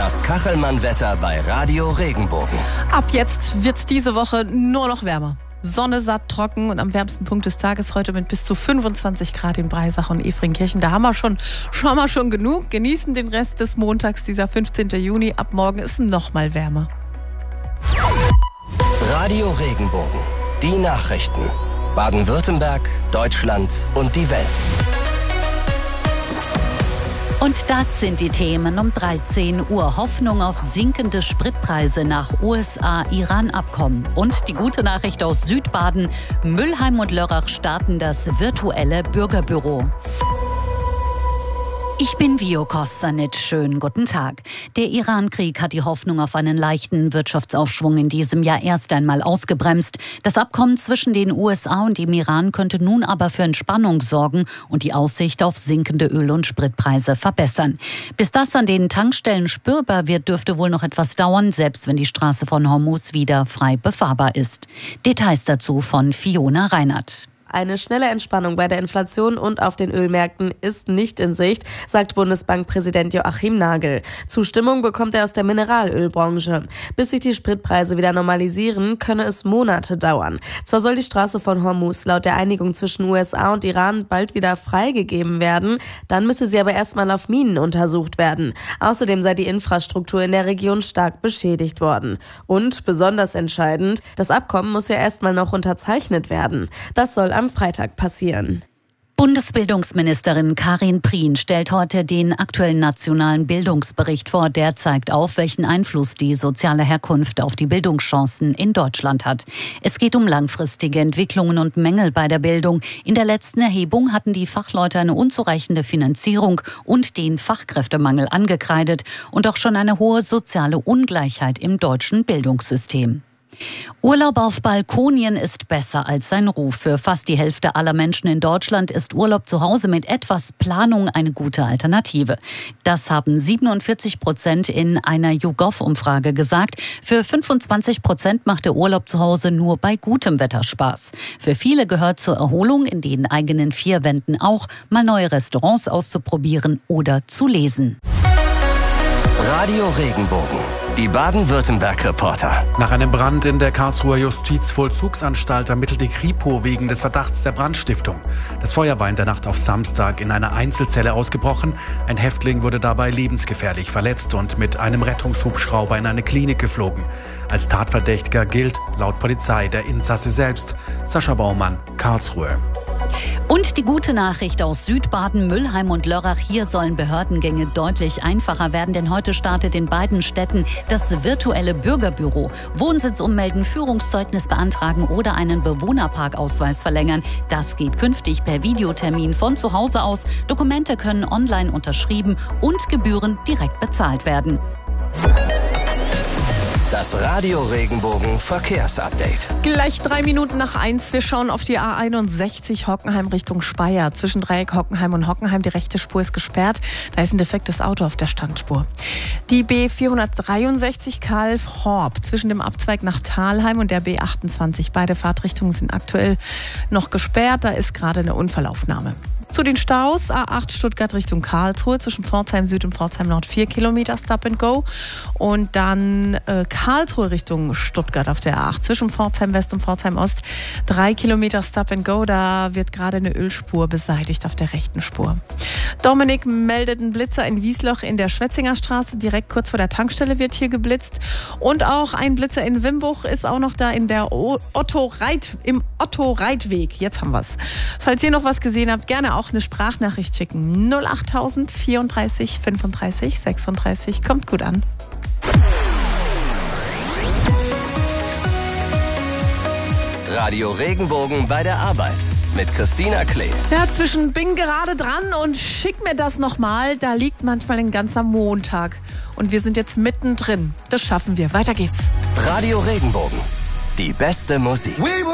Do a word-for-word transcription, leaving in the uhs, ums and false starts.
Das Kachelmann-Wetter bei Radio Regenbogen. Ab jetzt wird's diese Woche nur noch wärmer. Sonne, satt, trocken und am wärmsten Punkt des Tages heute mit bis zu fünfundzwanzig Grad in Breisach und Efringkirchen. Da haben wir schon, schon mal schon genug. Genießen den Rest des Montags, dieser fünfzehnten Juni. Ab morgen ist noch mal wärmer. Radio Regenbogen. Die Nachrichten. Baden-Württemberg, Deutschland und die Welt. Und das sind die Themen um dreizehn Uhr. Hoffnung auf sinkende Spritpreise nach U S A-Iran-Abkommen. Und die gute Nachricht aus Südbaden. Mülheim und Lörrach starten das virtuelle Bürgerbüro. Ich bin Vio Kostanic. Schönen guten Tag. Der Iran-Krieg hat die Hoffnung auf einen leichten Wirtschaftsaufschwung in diesem Jahr erst einmal ausgebremst. Das Abkommen zwischen den U S A und dem Iran könnte nun aber für Entspannung sorgen und die Aussicht auf sinkende Öl- und Spritpreise verbessern. Bis das an den Tankstellen spürbar wird, dürfte wohl noch etwas dauern, selbst wenn die Straße von Hormuz wieder frei befahrbar ist. Details dazu von Fiona Reinhardt. Eine schnelle Entspannung bei der Inflation und auf den Ölmärkten ist nicht in Sicht, sagt Bundesbankpräsident Joachim Nagel. Zustimmung bekommt er aus der Mineralölbranche. Bis sich die Spritpreise wieder normalisieren, könne es Monate dauern. Zwar soll die Straße von Hormuz laut der Einigung zwischen U S A und Iran bald wieder freigegeben werden, dann müsse sie aber erstmal auf Minen untersucht werden. Außerdem sei die Infrastruktur in der Region stark beschädigt worden. Und, besonders entscheidend, das Abkommen muss ja erstmal noch unterzeichnet werden. Das soll am Freitag passieren. Bundesbildungsministerin Karin Prien stellt heute den aktuellen nationalen Bildungsbericht vor. Der zeigt auf, welchen Einfluss die soziale Herkunft auf die Bildungschancen in Deutschland hat. Es geht um langfristige Entwicklungen und Mängel bei der Bildung. In der letzten Erhebung hatten die Fachleute eine unzureichende Finanzierung und den Fachkräftemangel angekreidet und auch schon eine hohe soziale Ungleichheit im deutschen Bildungssystem. Urlaub auf Balkonien ist besser als sein Ruf. Für fast die Hälfte aller Menschen in Deutschland ist Urlaub zu Hause mit etwas Planung eine gute Alternative. Das haben siebenundvierzig Prozent in einer YouGov-Umfrage gesagt. Für fünfundzwanzig Prozent macht der Urlaub zu Hause nur bei gutem Wetter Spaß. Für viele gehört zur Erholung in den eigenen vier Wänden auch, mal neue Restaurants auszuprobieren oder zu lesen. Radio Regenbogen. Die Baden-Württemberg-Reporter. Nach einem Brand in der Karlsruher Justizvollzugsanstalt ermittelt die Kripo wegen des Verdachts der Brandstiftung. Das Feuer war in der Nacht auf Samstag in einer Einzelzelle ausgebrochen. Ein Häftling wurde dabei lebensgefährlich verletzt und mit einem Rettungshubschrauber in eine Klinik geflogen. Als Tatverdächtiger gilt laut Polizei der Insasse selbst. Sascha Baumann, Karlsruhe. Und die gute Nachricht aus Südbaden, Mülheim und Lörrach. Hier sollen Behördengänge deutlich einfacher werden, denn heute startet in beiden Städten das virtuelle Bürgerbüro. Wohnsitz ummelden, Führungszeugnis beantragen oder einen Bewohnerparkausweis verlängern. Das geht künftig per Videotermin von zu Hause aus. Dokumente können online unterschrieben und Gebühren direkt bezahlt werden. Das Radio Regenbogen Verkehrsupdate. Gleich drei Minuten nach eins. Wir schauen auf die A einundsechzig Hockenheim Richtung Speyer. Zwischen Dreieck Hockenheim und Hockenheim. Die rechte Spur ist gesperrt. Da ist ein defektes Auto auf der Standspur. Die B vierhundertdreiundsechzig Kalf-Horb zwischen dem Abzweig nach Thalheim und der B achtundzwanzig. Beide Fahrtrichtungen sind aktuell noch gesperrt. Da ist gerade eine Unfallaufnahme. Zu den Staus: A acht Stuttgart Richtung Karlsruhe zwischen Pforzheim Süd und Pforzheim Nord vier Kilometer Stop and Go. Und dann äh, Karlsruhe Richtung Stuttgart auf der A acht zwischen Pforzheim West und Pforzheim Ost drei Kilometer Stop and Go. Da wird gerade eine Ölspur beseitigt auf der rechten Spur. Dominik meldet einen Blitzer in Wiesloch in der Schwetzinger Straße. Direkt kurz vor der Tankstelle wird hier geblitzt. Und auch ein Blitzer in Wimbuch ist auch noch da in der Otto Reit, im Otto-Reitweg. Jetzt haben wir es. Falls ihr noch was gesehen habt, gerne auch eine Sprachnachricht schicken. null achttausend vierunddreißig fünfunddreißig sechsunddreißig. Kommt gut an. Radio Regenbogen bei der Arbeit mit Christina Klee. Ja, zwischen bin gerade dran und schick mir das nochmal. Da liegt manchmal ein ganzer Montag. Und wir sind jetzt mittendrin. Das schaffen wir. Weiter geht's. Radio Regenbogen. Die beste Musik.